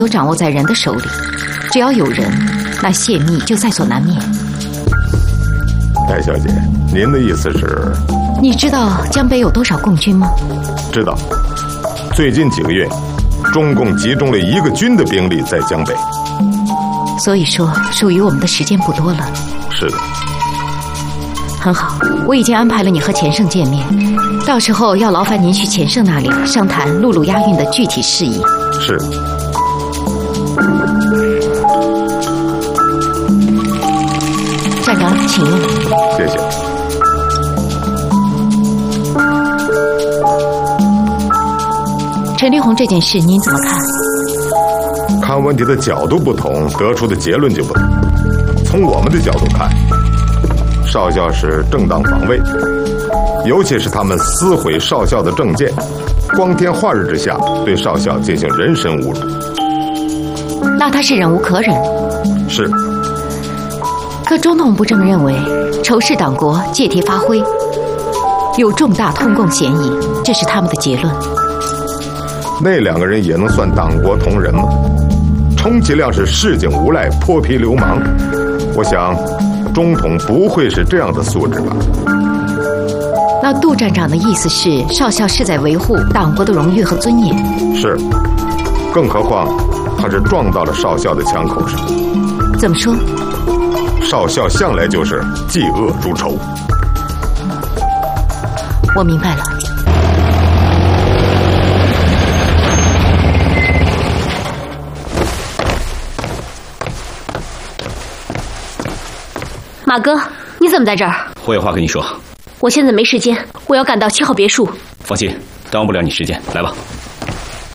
都掌握在人的手里，只要有人，那泄密就在所难免。 戴小姐，您的意思是？ 你知道江北有多少共军吗？ 知道。最近几个月，中共集中了1个军的兵力在江北。 所以说，属于我们的时间不多了。 是的。 很好，我已经安排了你和钱胜见面，到时候要劳烦您去钱胜那里商谈陆路押运的具体事宜。 是。 站长，请用。 谢谢。 陈立红这件事您怎么看？ 看问题的角度不同，得出的结论就不同。从我们的角度看，少校是正当防卫，尤其是他们撕毁少校的证件，光天化日之下对少校进行人身侮辱。 那他是忍无可忍。 是。 可中统不这么认为，仇视党国，借题发挥，有重大通共嫌疑，这是他们的结论。 那2个人也能算党国同仁吗？充其量是市井无赖、泼皮流氓。我想，中统不会是这样的素质吧？ 那杜站长的意思是，少校是在维护党国的荣誉和尊严。 是，更何况他是撞到了少校的枪口上。 怎么说？ 少校向来就是嫉恶如仇。 我明白了。 马哥，你怎么在这儿？ 我有话跟你说。 我现在没时间，我要赶到7号别墅。 放心，耽误不了你时间，来吧。